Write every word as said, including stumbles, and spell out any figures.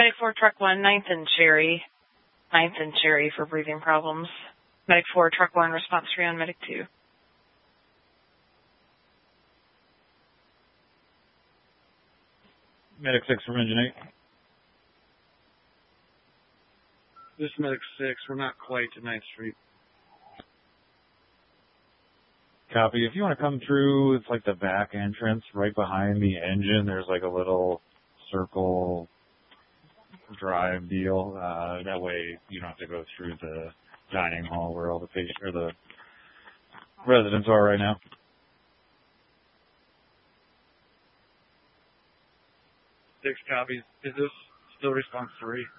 Medic four, Truck one, ninth and Cherry. ninth and Cherry for breathing problems. Medic four, Truck one, response three on Medic two. Medic six from Engine eight. This is Medic six. We're not quite to ninth Street. Copy. If you want to come through, it's like the back entrance right behind the engine. There's like a little circle drive deal. Uh, that way you don't have to go through the dining hall where all the patients or the residents are right now. Six copies. Is this still response three?